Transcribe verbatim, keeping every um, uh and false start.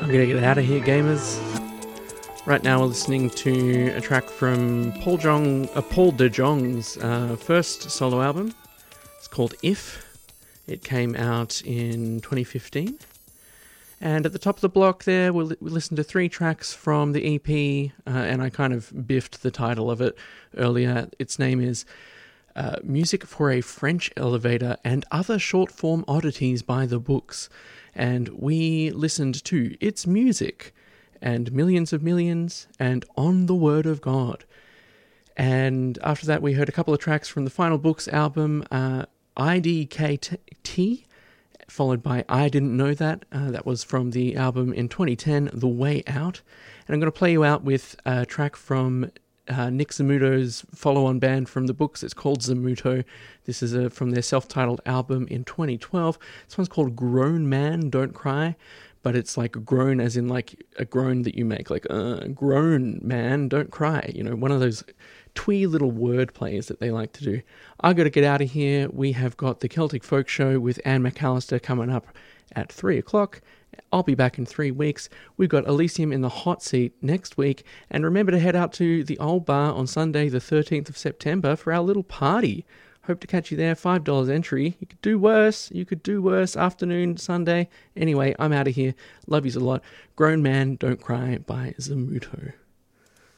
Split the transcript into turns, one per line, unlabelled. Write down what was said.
I'm gonna get out of here, gamers. Right now we're listening to a track from Paul Jong, uh, Paul de Jong's uh, first solo album. It's called If. It came out in twenty fifteen. And at the top of the block there, we'll, we listened to three tracks from the E P, uh, and I kind of biffed the title of it earlier. Its name is uh, Music for a French Elevator and Other Short-Form Oddities by the Books. And we listened to It's Music and Millions of Millions and On the Word of God. And after that, we heard a couple of tracks from the Final Books album, uh, I D K T, followed by I Didn't Know That. Uh, that was from the album in twenty ten, The Way Out. And I'm going to play you out with a track from uh, Nick Zamuto's follow-on band from the books. It's called Zamuto. This is a, from their self-titled album in twenty twelve. This one's called Grown Man, Don't Cry. But it's like groan as in like a groan that you make. Like, uh, grown man, don't cry. You know, one of those twee little word plays that they like to do. I got to get out of here. We have got the Celtic Folk Show with Anne McAllister coming up at three o'clock. I'll be back in three weeks. We've got Elysium in the hot seat next week. And remember to head out to the Old Bar on Sunday, the thirteenth of September for our little party. Hope to catch you there. five dollars entry. You could do worse. You could do worse. Afternoon, Sunday. Anyway, I'm out of here. Love yous a lot. Grown Man, Don't Cry by Zamuto.